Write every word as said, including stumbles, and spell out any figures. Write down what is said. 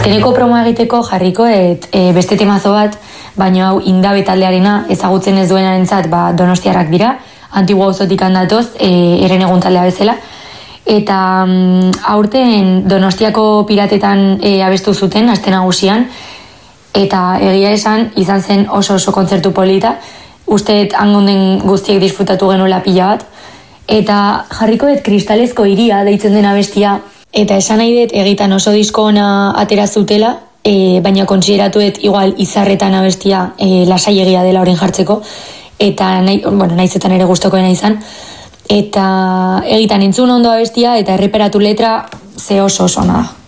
Azkeneko promoa egiteko jarriko et, e, beste temazo bat, baina hau Indabe taldearena ezagutzen ez duenarentzat ba, donostiarrak dira, Antigua auzotik handatoz, e, eren egun taldea bezala. Eta um, aurten Donostiako piratetan e, abestu zuten, aste nagusian, eta egia esan izan zen oso oso kontzertu polita, usteet hangonden guztiek disfrutatu genuela pila bat, eta jarriko dut Kristalezko hiria deitzen den abestia, eta esan nahi dut egitan oso disko ona atera zutela, e, baina kontsideratuet igual izarretan abestia e, lasaiegia dela orain jartzeko, eta nahi, bueno, nahizetan ere gustokoena izan, eta egitan entzun ondo abestia eta erreperatu letra ze oso oso ona da.